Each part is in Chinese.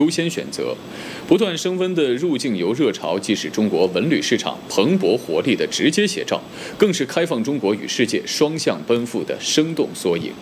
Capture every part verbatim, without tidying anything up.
优先选择。不断升温的入境游热潮，既是中国文旅市场蓬勃活力的直接写照，更是开放中国与世界双向奔赴的生动缩影。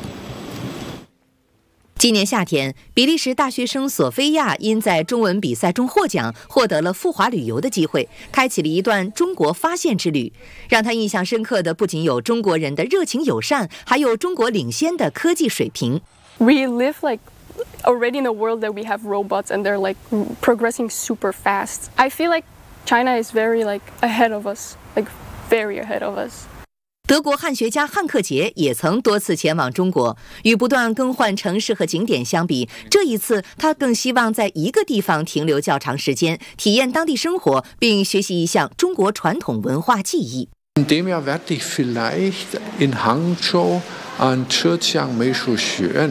今年夏天，比利时大学生索菲亚因在中文比赛中获奖，获得了赴华旅游的机会，开启了一段中国发现之旅。让他印象深刻的不仅有中国人的热情友善，还有中国领先的科技水平。 We live like already in a world that we have robots and they're like progressing super fast. I feel like China is very like ahead of us, like very ahead of us. 德国汉学家汉克杰也曾多次前往中国，与不断更换城市和景点相比，这一次他更希望在一个地方停留较长时间，体验当地生活，并学习一项中国传统文化技艺。 In dem Jahr werde ich vielleicht in Hangzhou an Zhejiang Meishu-Xuan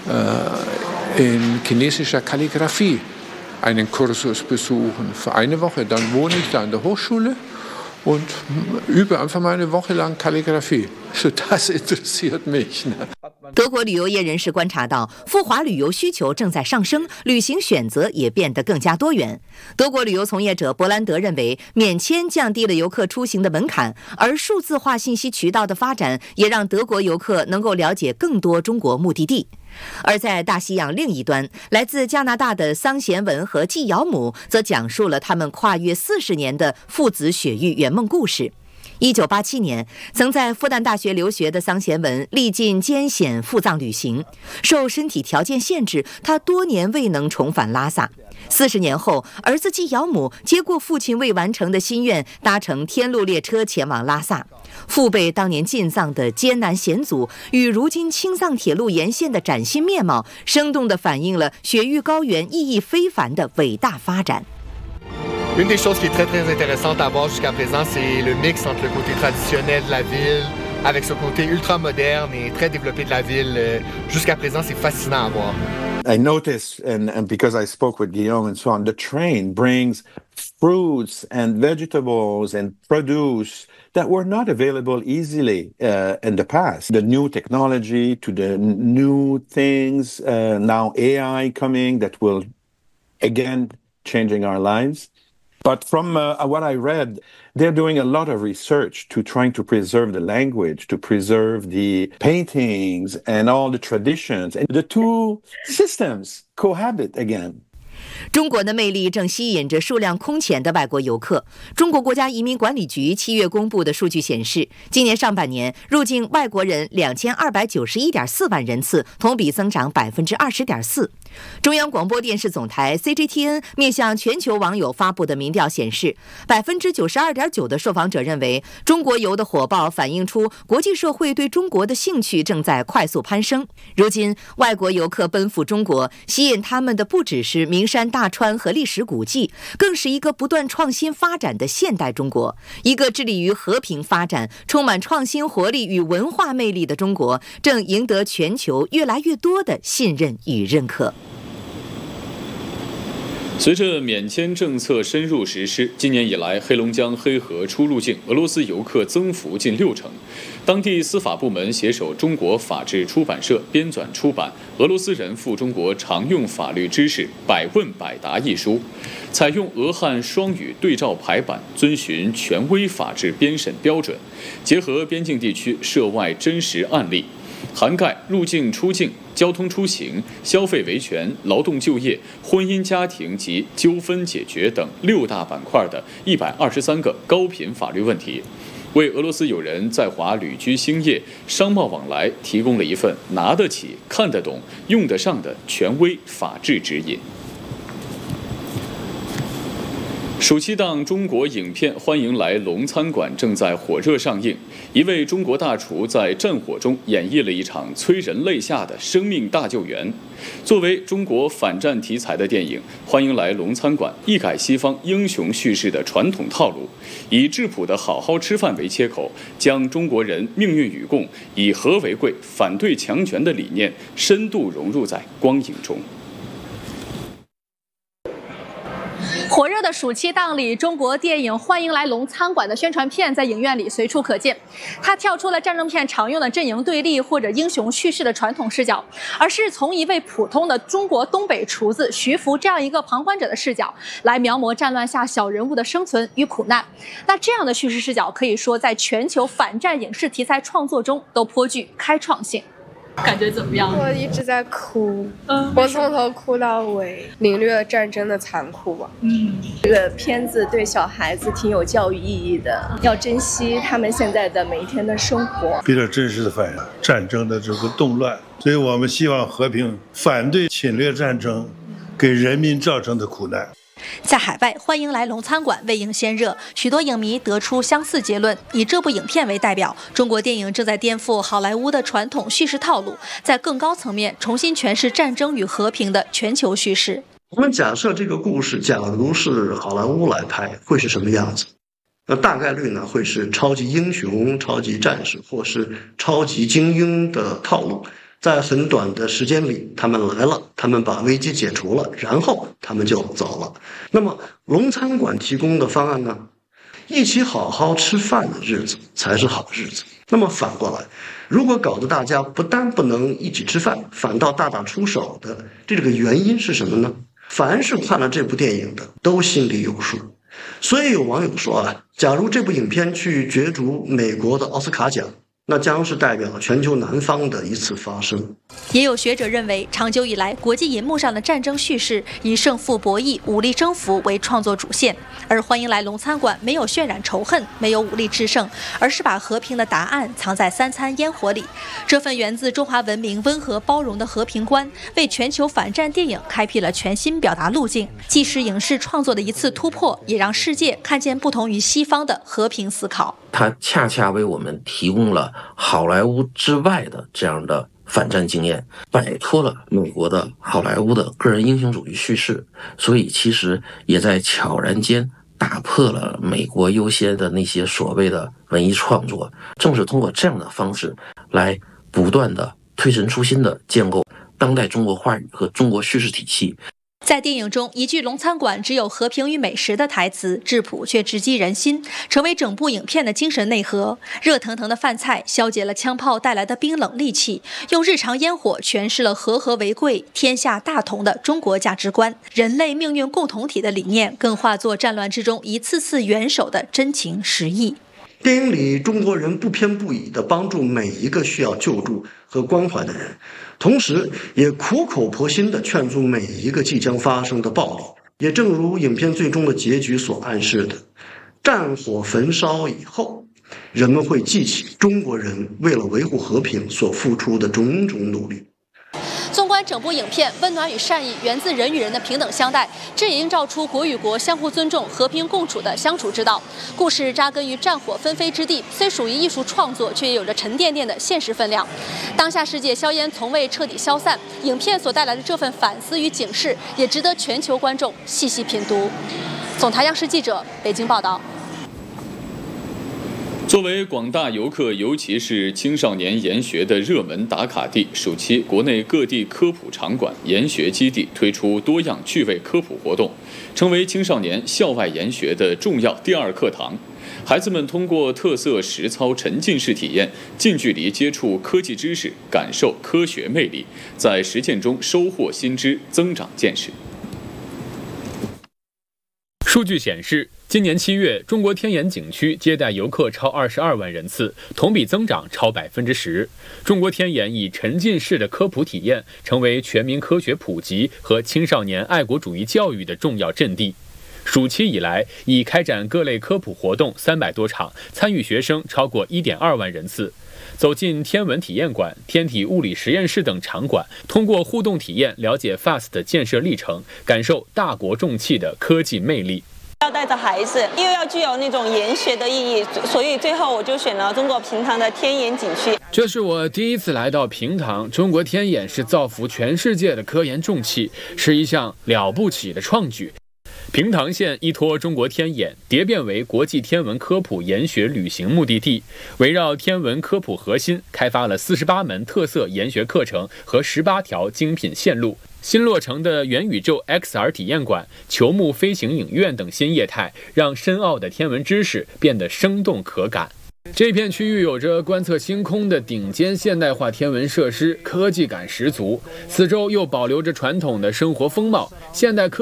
in chinesischer Kalligraphie einen Kursus besuchen. Für eine Woche, dann wohne ich da an der Hochschule und übe einfach mal eine Woche lang Kalligraphie. So, das interessiert mich. 德国旅游业人士观察到，赴华旅游需求正在上升，旅行选择也变得更加多元。德国旅游从业者伯兰德认为，免签降低了游客出行的门槛，而数字化信息渠道的发展也让德国游客能够了解更多中国目的地。而在大西洋另一端，来自加拿大的桑贤文和纪尧姆则讲述了他们跨越四十年的父子雪域圆梦故事。一九八七年，曾在复旦大学留学的桑贤文历尽艰险赴藏旅行，受身体条件限制，他多年未能重返拉萨。四十年后，儿子纪尧姆接过父亲未完成的心愿，搭乘天路列车前往拉萨。父辈当年进藏的艰难险阻，与如今青藏铁路沿线的崭新面貌，生动地反映了雪域高原意义非凡的伟大发展。 Une des choses qui est très très intéressante à voir jusqu'à présent, c'est le mix entre le côté traditionnel de la ville avec ce côté ultra moderne et très développé de la ville. Jusqu'à présent, c'est fascinant à voir. I noticed, and, and because I spoke with Guillaume and so on, the train brings fruits and vegetables and produce that were not available easily uh, in the past. The new technology to the new things, uh, now A I coming that will, again, changing our lives. But from uh, what I read, they're doing a lot of research to trying to preserve the language, to preserve the paintings and all the traditions. And the two systems cohabit again. 中国的魅力正吸引着数量空前的外国游客。中国国家移民管理局七月公布的数据显示，今年上半年入境外国人两千二百九十一点四万人次，同比增长百分之二十点四。中央广播电视总台 C G T N 面向全球网友发布的民调显示，百分之九十二点九的受访者认为，中国游的火爆反映出国际社会对中国的兴趣正在快速攀升。如今，外国游客奔赴中国，吸引他们的不只是名山大川和历史古迹，更是一个不断创新发展的现代中国，一个致力于和平发展、充满创新活力与文化魅力的中国，正赢得全球越来越多的信任与认可。 随着免签政策深入实施，今年以来，黑龙江黑河出入境俄罗斯游客增幅近六成。当地司法部门携手中国法制出版社编纂出版《俄罗斯人赴中国常用法律知识百问百答》一书，采用俄汉双语对照排版，遵循权威法治编审标准，结合边境地区涉外真实案例，涵盖入境出境、交通出行、消费维权、劳动就业、婚姻家庭及纠纷解决等六大板块的一百二十三个高频法律问题，为俄罗斯友人在华旅居兴业、商贸往来提供了一份拿得起、看得懂、用得上的权威法治指引。暑期档中国影片《欢迎来龙餐馆》正在火热上映。一位中国大厨在战火中演绎了一场催人泪下的生命大救援。作为中国反战题材的电影，《欢迎来龙餐馆》一改西方英雄叙事的传统套路，以质朴的好好吃饭为切口，将中国人命运与共、以和为贵、反对强权的理念深度融入在光影中。 火热的暑期档里，中国电影《欢迎来龙餐馆》的宣传片在影院里随处可见。它跳出了战争片常用的阵营对立或者英雄叙事的传统视角，而是从一位普通的中国东北厨子徐福这样一个旁观者的视角，来描摹战乱下小人物的生存与苦难。那这样的叙事视角，可以说在全球反战影视题材创作中都颇具开创性。感觉怎么样？ 我一直在哭，嗯，我从头哭到尾，领略了战争的残酷吧。 嗯，这个片子对小孩子挺有教育意义的，要珍惜他们现在的每一天的生活， 比较真实的反映战争的这个动乱，所以我们希望和平，反对侵略战争给人民造成的苦难。 在海外，《欢迎来龙餐馆》未映先热，许多影迷得出相似结论。以这部影片为代表，中国电影正在颠覆好莱坞的传统叙事套路，在更高层面重新诠释战争与和平的全球叙事。 我们假设这个故事，假如是好莱坞来拍，会是什么样子？那大概率呢，会是超级英雄、超级战士，或是超级精英的套路。在很短的时间里，他们来了，他们把危机解除了，然后他们就走了。那么龙餐馆提供的方案呢？一起好好吃饭的日子才是好日子。那么反过来，如果搞得大家不但不能一起吃饭，反倒大打出手的，这个原因是什么呢？凡是看了这部电影的都心里有数。所以有网友说啊，假如这部影片去角逐美国的奥斯卡奖，那将是代表全球南方的一次发生。 也有学者认为，长久以来，国际银幕上的战争叙事以胜负博弈、武力征服为创作主线，而《欢迎来龙餐馆》没有渲染仇恨，没有武力制胜，而是把和平的答案藏在三餐烟火里。这份源自中华文明温和包容的和平观，为全球反战电影开辟了全新表达路径，既是影视创作的一次突破，也让世界看见不同于西方的和平思考。 它恰恰为我们提供了好莱坞之外的这样的反战经验，摆脱了美国的好莱坞的个人英雄主义叙事，所以其实也在悄然间打破了美国优先的那些所谓的文艺创作。正是通过这样的方式来不断的推陈出新的建构当代中国话语和中国叙事体系。 在电影中，一句龙餐馆只有和平与美食的台词，质朴却直击人心，成为整部影片的精神内核。热腾腾的饭菜消解了枪炮带来的冰冷戾气，用日常烟火诠释了和和为贵、天下大同的中国价值观，人类命运共同体的理念，更化作战乱之中一次次元首的真情实意。 电影里中国人不偏不倚地帮助每一个需要救助和关怀的人，同时也苦口婆心地劝阻每一个即将发生的暴力。也正如影片最终的结局所暗示的，战火焚烧以后，人们会记起中国人为了维护和平所付出的种种努力。 纵观整部影片，温暖与善意源自人与人的平等相待，这也映照出国与国相互尊重、和平共处的相处之道。故事扎根于战火纷飞之地，虽属于艺术创作，却也有着沉甸甸的现实分量。当下世界硝烟从未彻底消散，影片所带来的这份反思与警示，也值得全球观众细细品读。总台央视记者北京报道。 作为广大游客，尤其是青少年研学的热门打卡地，暑期国内各地科普场馆、研学基地推出多样趣味科普活动，成为青少年校外研学的重要第二课堂。孩子们通过特色实操沉浸式体验，近距离接触科技知识，感受科学魅力，在实践中收获新知，增长见识。数据显示，今年七月，中国天眼景区接待游客超二十二万人次，同比增长超百分之十。中国天眼以沉浸式的科普体验，成为全民科学普及和青少年爱国主义教育的重要阵地。暑期以来，已开展各类科普活动三百多场，参与学生超过一点二万人次。走进天文体验馆、天体物理实验室等场馆，通过互动体验了解 F A S T 的建设历程，感受大国重器的科技魅力。 要带着孩子，又要具有那种研学的意义，所以最后我就选了中国平塘的天眼景区。 这是我第一次来到平塘，中国天眼是造福全世界的科研重器，是一项了不起的创举。平塘县依托中国天眼，蝶变为国际天文科普研学旅行目的地，围绕天文科普核心，开发了四十八门特色研学课程和十八条精品线路。 新落成的元宇宙 X R 体验馆、球幕飞行影院等新业态，让深奥的天文知识变得生动可感。这片区域有着观测星空的顶尖现代化天文设施，科技感十足。四周又保留着传统的生活风貌，现代科